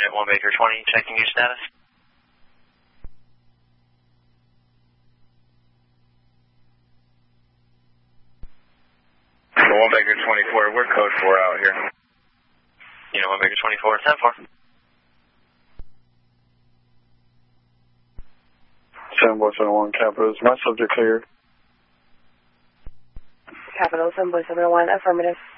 Unit 1 Baker 20, checking your status. 1 Baker 24, we're code 4 out here. Unit 1 Baker 24, 10-4. 7-1, Capital, is my subject clear? Capital, 7-1, affirmative.